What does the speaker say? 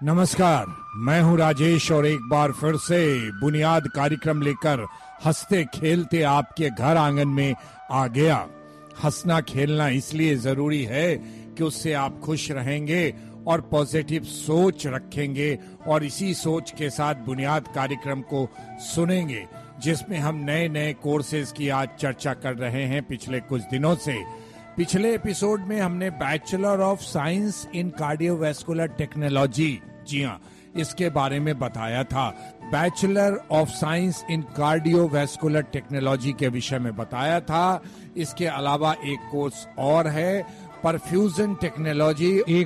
नमस्कार, मैं हूं राजेश और एक बार फिर से बुनियाद कार्यक्रम लेकर हंसते खेलते आपके घर आंगन में आ गया। हंसना खेलना इसलिए जरूरी है कि उससे आप खुश रहेंगे और पॉजिटिव सोच रखेंगे और इसी सोच के साथ बुनियाद कार्यक्रम को सुनेंगे, जिसमें हम नए नए कोर्सेज की आज चर्चा कर रहे हैं पिछले कुछ दिनों से। पिछले एपिसोड में हमने bachelor of science in cardiovascular technology, जी हाँ, इसके बारे में बताया था। Bachelor of science in cardiovascular technology के विषय में बताया था। इसके अलावा एक कोर्स और है, परफ्यूजन टेक्नोलॉजी, एक